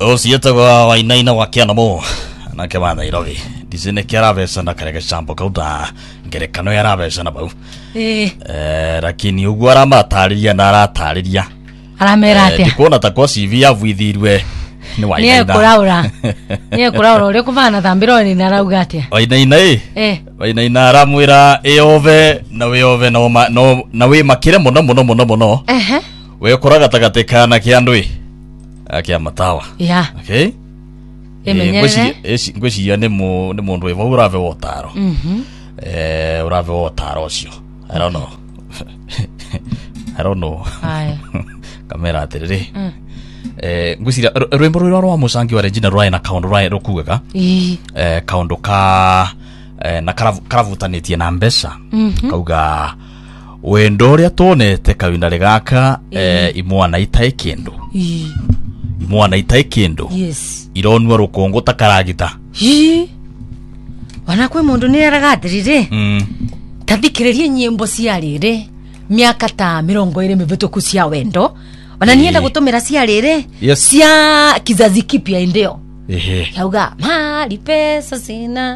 Osieta wa inaina wakiana mo na kema Nairobi disine kera besa na karega champo kauda ngerekano ya rabesa na bau lakini ugwara matariria na aratariria aramera atia ndikona takwa CV yavuithirwe ni wa inaina nie kuraura uri kuvana thambiro ni narauga atia wa inaina wa inaina aramwira eove na we ove na we makire muno we koraga tagateka na kiandwi akia matawa okay ngweci ne mundu evo urave wotaro urave wotaro cio I don't know kamera atiriri ngweci rwimbo rwa musangi wa Regina Ryan account right rukugaga account ka na karavutanĩtie na mbeca kauga wendo ria tonete kawindare gaka imwana itae kindu yes ironwa rukongo takaragita wana kwe mundu ni aragatirire tathikiririe nyimbo cia riri miaka ta 20 mivituku cia wendo wana nienda gutumira cia riri cia kizazi kipya indio yauga mali pesa sina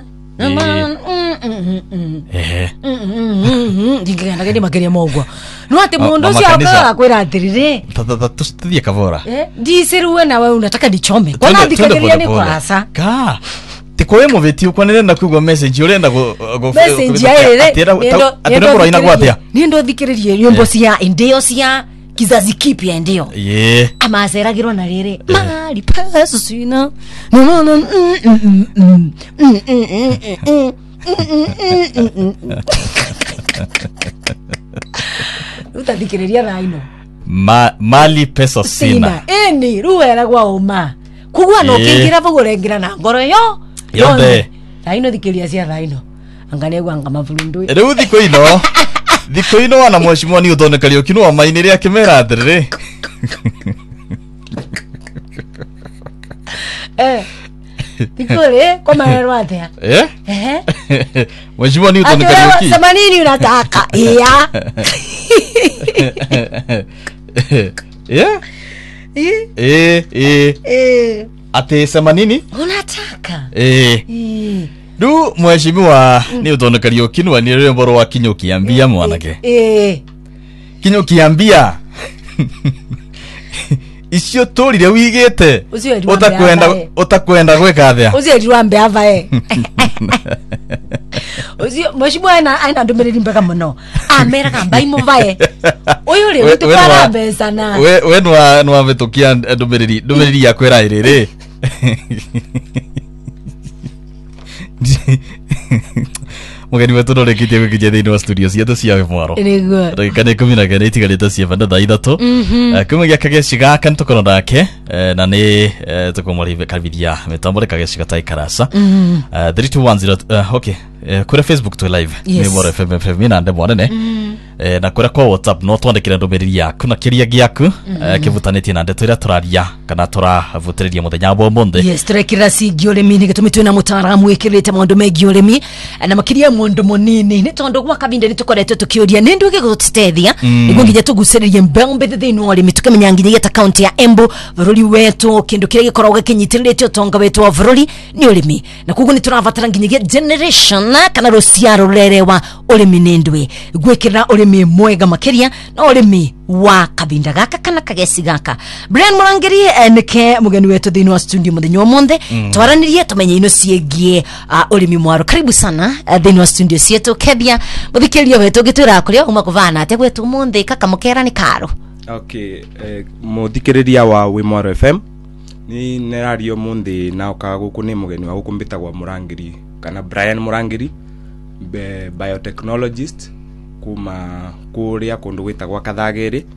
Ndingana gani makeria mogwa. No ati mundu cio akakwira atirire. Tuthie kavora. Ndisiruwe na wewe unataka nichome. Kwana ndikageria ni kurasa. Ka. Tikoe moveti uko nenda kugwa message urenda go message yaire. Atira kora ina gwatia. Nindo thikiririe nyimbo cia indio cia kizazi kipya ndio. Amazeragirwa na riri. Mali pesa sina. No. Utadikiriria raino. Mali pesa sina. Eni ruwera gwa uma. Kugwa no kingira vugurengira na ngoro yo. Yonde. Raino dikiria cia raino. Angane gwa ngama vulundu. Reu Diko ino wana mheshimiwa ni uthonekario kinu wa mainire akimera atirire. Dikore koma erwatea. Mheshimiwa ni uthonekario ki. Sema nini unataka? Ate sema nini? Unataka? Du mheshimiwa ni uthonekario kinu ni rwimbo rwa Kinyukiambia mwanake. Kinyukiambia. Icio turire wigite. Utakwenda gweka athia. Ucio ndiwambe avae. Ucio mheshimiwa aina ndumiriri mbega muno. Amera kamba imuvae. Uyu ri gutukara mbeca na. We no avetukia ndumiriri yakwera iriri. Mugeni wetu no rekitie gukije thini wa studio cia cia mwaro rekane kumina gane itigarite cia banda thaa 3 kuma gya kage gaka ntukoro ndake na ni tukomori kavidia metambore kage shiga tai karasa 3210 okay kura Facebook to live ni Mwaro FM na ndemo nene na kura kwa WhatsApp no twandikira ndumiriri yaku na kiria giaku kivutanĩtie na ndeto ira turaria kana turavutĩrĩria muthenya wa bomonde yes turekira sigi urimi ni gitumitwe na mutaramu wikirite maundu megi urimi na makiria mundu munini ni tondu gwa kabinde ni tukoretwe tukiuria ni nduge gutethia niguo ngije tuguciririe mbembe thini wa urimi tukamenya nginya ta county ya Embu bururi wetu kindu kiria gikoragwo gikinyitirite utonga wetu wa bururi ni urimi na kuguo ni turavatara nginya generation kana ruciaro rurerewa urimi ni ndwi gwikira urimi mwega makiria na urimi wa kabinda gaka kana kagesi gaka. Brian Murangiri nike mugeni wetu thini wa studio muthenya wa monde twaranirie tumenye ino ciegie urimi mwaro. Karibu sana thini wa studio cietu Kebia muthikiria wetu gitwira kuria uma kuvana ate gwetu monde kaka mukera ni karo. Okay muthikiriria wa Mwaro FM ni nerario monde na ukaguku ni mugeni wa gukumbita gwa Murangiri kana Brian Murangiri biotechnologist kuma kuria kundu gwitagwa Kathagiri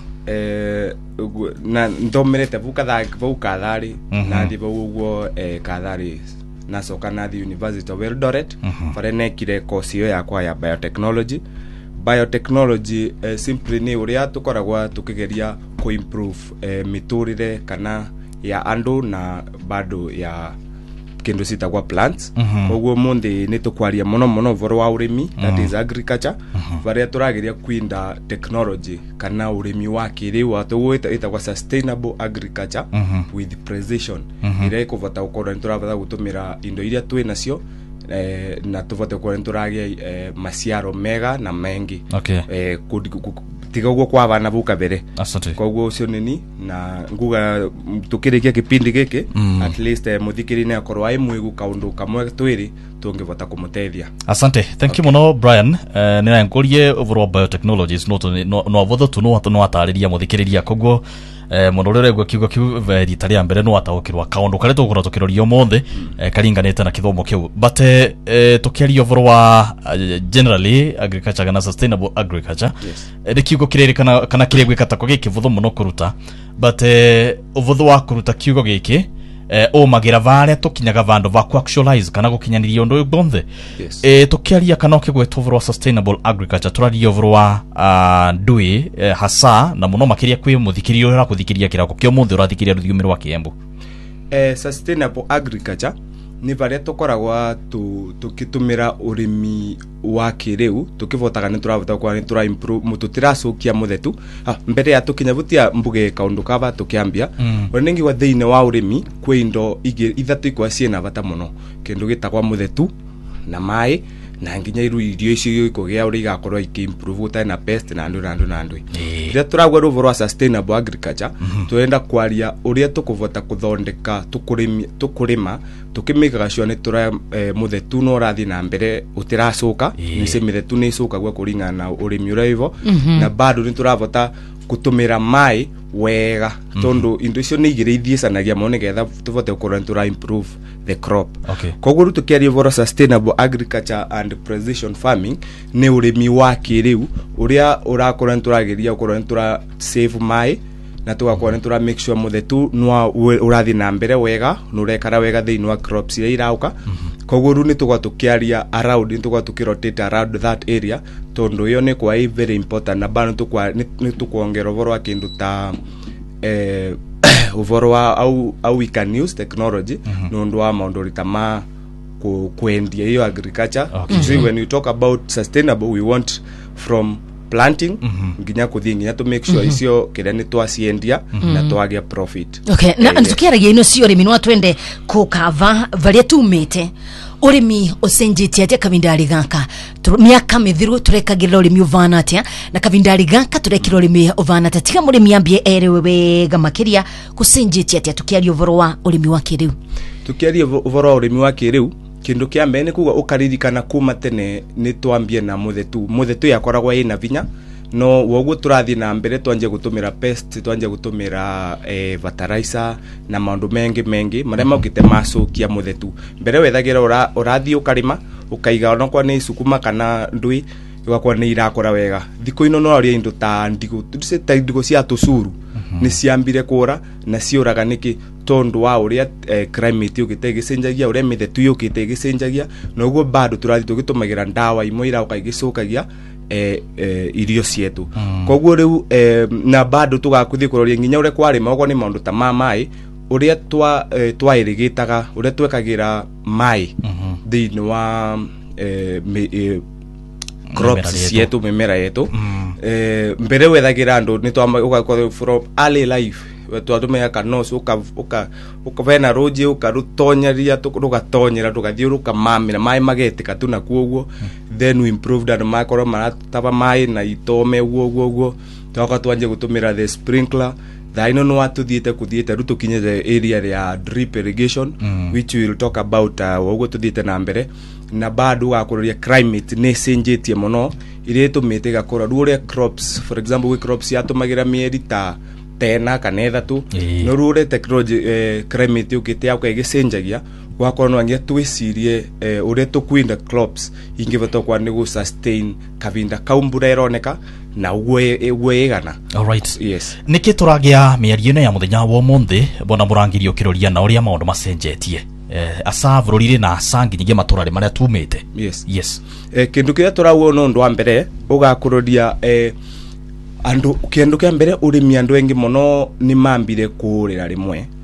na ndomerete vu Kathari na ndi vuguo Kathari na soka na the University of Eldoret farene kire course yo yakwa ya biotechnology simply ni uria tukoragwa tukigeria ku improve miturire kana ya andu na bado ya kindu citagwa plants koguo mundi ni tukwaria muno voro wa urimi that is agriculture varia turageria kuinda technology kana urimi wa kiriu atuwita itagwa sustainable agriculture with precision ire ikuvota ukorwo ni turavata gutumira indo iria twi nacio na tuvote kwa nturagia maciaro mega na mengi tiga uguo kwa bana buka bere koguo ucio nini na nguga tukirikia kipindi giki at least muthikiri ne akorwa imwe kaundu kamwe twiri tungivota kumutethia. Asante, thank you muno Brian. Nina ngorie overall biotechnologies no avotho no atariria muthikiriria koguo monorere gwa kiugo kiu rita ria mbere no ataukirwa kaundu kare tukora tukirorio mothe karinganite na kithomo kiu but tukiaria overall wa generally agriculture na sustainable agriculture de kiugo kirere kana kire gwikata ko giki vutho muno kuruta but uvutho wa kuruta kiugo giki o magira vare tukinyaga vandu va actualize kana gukinyaniria undu bonthe tukiaria kana kigwetwo overall sustainable agriculture turaria overall wa ndui hasa na muno makiria kwi muthikirio ra kuthikiria kirako kio munthe urathikiria ruthiumi rwa Kiembu. Sustainable agriculture ni varia tukoragwa tukitumira urimi wa kiriu tukivotaga ni turavota kwa ni tura improve mututiracokia muthetu mbere ya tukinyavutia mbuge kaundu kava tukiambia oningi wa thiine wa urimi kwi indo ithatu ikwa ciena vata muno kindu gitagwa muthetu na mai na nginya irio icio ikugia uri igakorwo ikimprove utai na pest na andu ria turagwa ruvoro wa sustainable agriculture tuenda kwaria uria tukuvota kuthondeka tukurima tukimikaga cio ni tura muthetu no rathi na mbere utiracoka ni se muthetu ni coka gwa kuringana na urimi ura ivo na bado ni turavota kutumira mai wega tondu indo icio ni igireithieanagia mone getha tuvote ukorwo tura improve the crop. Koguo tukiaria voro sustainable agriculture and precision farming ni urimi wa kiriu uria urakorwo turageria ukorwo tura save mai na tugakorwo tura make sure muthetu no urathi na mbere wega no urekara wega thiini wa crops ira irauka. Koguo ru ni tugwa tukiaria around ni tugwa tukirotate around that area tondu yo ni kwa very important na bano tukwa ni tukuongera voro wa kindu ta uvoro wa au we can use technology nundu wa maundu ritama kuendia hiyo agriculture. So when you talk about sustainable we want from planting nginya kuthi nginya to make sure icio kire ni twaciendia na twagia profit. Na tukiaragia ino cio rimi no twende kukava varia tumite urimi ucenjetie atia kavindari gaka miaka mithiru turekagirira urimi uvana atia na kavindari gaka turekira urimi uvana atia tiga murimi ambie erewe wega makiria kucenjetie atia tukiaria uvoro wa urimi wa kiriu. Tukiaria uvoro wa urimi wa kiriu kindu kia mbere kuga ukaririkana kuma tene ni twambie na muthetu yakoragwa ina vinya no woguo turathi na mbere twanje gutumira pest twanje gutumira fertilizer na maundu mengi maria maukite macokia muthetu mbere wethagira urathi ukarima ukaiga ono kwa ni sukuma kana ndui igakwa ni irakora wega thiko ino no aria indo ta ndigo tuse ta ndigo cia tucuru ni ciambire kura na ciuraga niki tondu wa uria climate yukite gicenjagia uria mithetu yukite gicenjagia noguo bado turathi tugitumagira ndawa imwe irauka igicokagia irio cietu. Koguo riu na bado tugakuthi kuroria nginya uria kwarima ogo ni maundu ta mai uria twairigitaga uria twekagira mai thiini wa crops cietu mimera yetu mbere wethagira andu ni twamagwa from early life twatumia kanoso ukavena roje ukarutonyeria tugatonyera tugathiuruka mamira mai magetika tu na kuoguo then we improved and makoro marataba mai na itome guoguo twaka twanje gutumira the sprinkler thaino no atuthiete kuthiete rutukinye the area ya drip irrigation which we will talk about woguo tuthiete na mbere na bado gakuroria climate ne senjetie muno ire tumite gakora ruria crops for example we crops yatumagira mieri ta tena kanetha tu no rure technology climate ukite yako igicenjagia gwakora no angia twicirie uria tukwinda crops ingivota kwa ni gu sustain kavinda kaumbura ironeka na gwegana. All right. Yes. Niki turagia miarino ya muthenya wa monthi bona murangirio kiroria na uria maundu macenjetie asa vururire na asangi nyingi maturare maria tumite. Yes. Kindu kia turawo no ndo ambere ugakuroria andu kindu kia mbere urimi andu engi muno ni mambire kurira rimwe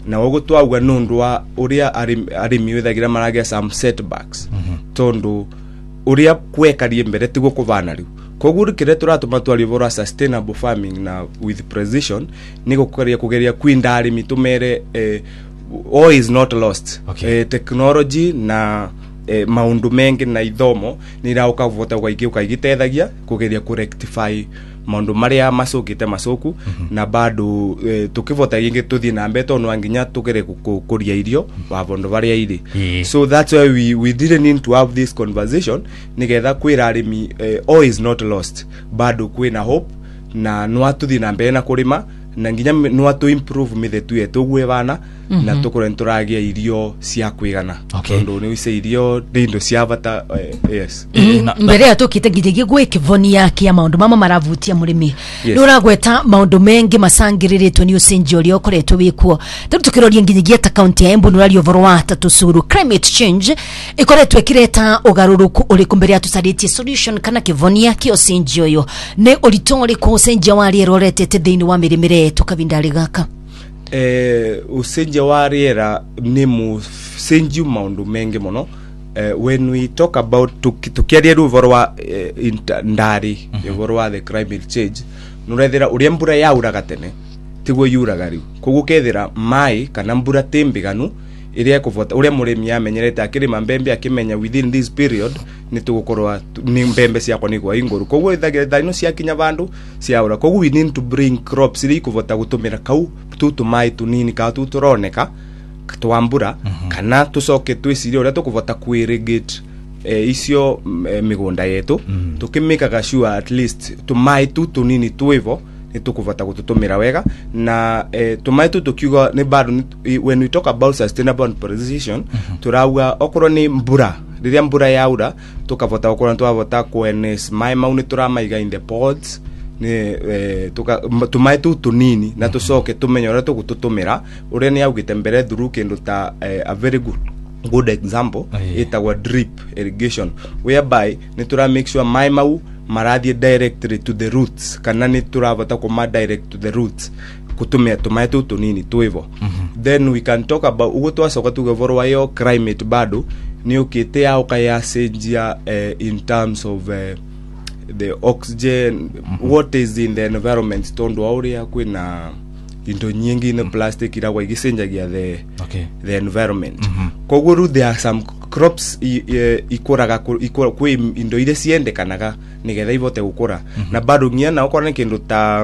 na wogo twauga nundu wa uria arimi withagira maragia some setbacks tondu uria kwekarie mbere tigo kuvana riu koguo rikire turatuma twalivora sustainable farming na with precision niko kugeria kwinda arimi tumere all is not lost. Technology na maundu mengi na ithomo nirauka vota kwa igitethagia kugeria ku rectify maundu maria macokite macoku na bado tukivota ingi tuthie na mbeto no anginya tugere kuria irio bavondo baria iri. So that's why we didn't need to have this conversation nigetha kwira arimi all is not lost, bado kwina hope na no atuthie na mbere na kurima na nginya no atu improve mithetu yetu gwe bana na tukurenturagia irio cia kwigana tondu ni wise irio ndindo cia bata. Yes mbere ya tukite nginya gwe kivoni yake ya maundu mama maravutia murimi nuragweta maundu mengi masangiriritwe ni ucenji uri okoretwo wikuo tukiroria nginya ta county ya Embu nurario voro wa tatusuru climate change ikoretwe ikireta ugaruruku uri kumbere atusaritie solution kana kivoni yake ucenji uyo ne uritore ko ucenji wa riero retete thiini wa mirimire tukabindari gaka. Ucenji wa riera ni mucenji maundu mengi muno. When we talk about tukiaria ruvoro wa ndari ruvoro wa the climate change nurethera uria mbura yauraga tene tiguo yuraga riu koguo kethira mai kana mbura timbiganu iria kuvota uria murimi amenyerete akirima mbembe akimenya within this period ni tugukorwa ni mbembe ciakwa ni gwa inguru koguo ithagira ino cia kinya bandu ciaura koguo we need to bring crops iri kuvota gutumira kau tutu mai tunini ka tuturoneka twambura kana tucoke twiciria uria tukuvota kwirigate icio migunda yetu tukimikaga sure at least tumai tunini twivo nitukuvota gututumira wega na tumai tukiuga ni bado when we talk about sustainable and precision turauga okorwo ni mbura riria mbura yaura tukavota okorwo twavota kwenes mai mau ni turamaiga in the pods ni tumai tunini na tucoke tumenye uria tugututumira uria ni augite mbere through kindu ta a very good example itagwa drip irrigation whereby ni tura make sure mai mau marathie directly to the roots kana ni turavota kuma direct to the roots kutumia tumai tunini twivo. Then we can talk about ugo twacoka tugevorwa yo climate bado ni ukite ya ukaya senjia in terms of the oxygen what is in the environment tondu auria kwina into nyingi na plastic iragwa igicenjagia the environment koguo there are some crops ikuraga kwi indo ile ciendekanaga nigetha ivote gukura na bado ngia na ukora kindu ta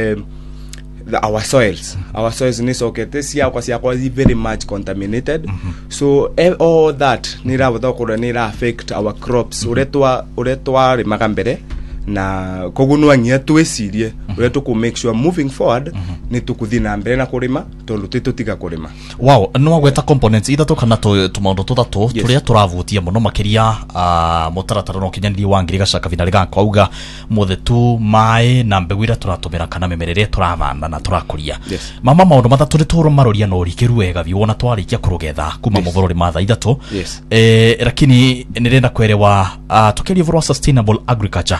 our soils ni sokete ciakwa very much contaminated so all that ni ravota ukura ni affect our crops uretwa rimaga mbere na koguo no angia twecirie uria tuku make sure moving forward ni tukuthi na mbere na kurima tondu tutiga kurima. Wow, no gweta components ithatu kana tumaundu tuthatu turia turavutia muno makiria mutaratara no kinyanirie wa ngiri gacaka vinari gakwa auga muthetu mai na mbegu ira turatumira kana memerere turavanda na turakuria. Mama maundu mathatu ri turumaroria no rikiru wega biwona twarikia kurugetha kuma muvorori matha ithatu. Lakini nirenda kwerewa tukiria voro sustainable agriculture.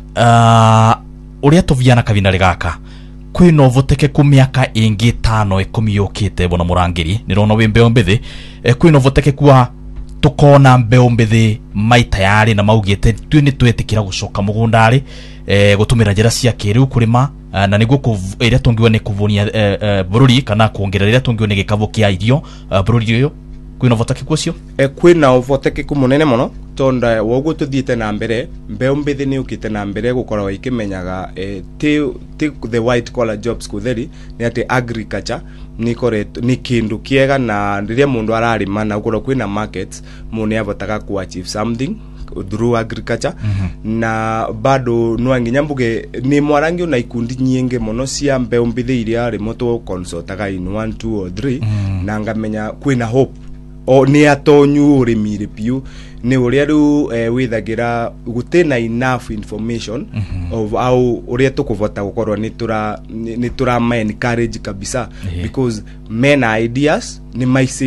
Uria tuviana kavinari gaka kwino voteke kumiaka ingi 5-10 yukite bona murangiri nirona wimbe mbithi kwino voteke kwa tukona mbeo mbithi maita yari na maugite twini twetikira gucoka mugundari gutumira njira cia kiriu kurima na niguo iria tungiwa ni kuvunia bururi kana kuongerera iria tungiwa ni gikavo kia irio bururi uyu kwino voteke kucio kwina voteke kumunene muno tonda wogu tuthiete na mbere mbeo mbithi ni ukite na mbere gukorwa ikimenyaga the white collar jobs kutheri ni ati agriculture ni kindu kiega na ndiria mundu ararima na ukorwa kwina markets mune avotaga ku achieve something through agriculture na bado no anginya mbuge ni mwarangi una ikundi nyingi muno cia mbeo mbithi iria remote consultaga in 1 2 or 3 na ngamenya kwina hope o ni atonyu urimire piu ni uria ru withagira gutena enough information of how uria tukuvota gukorwa ni tura encourage kabisa because men ideas ni maisi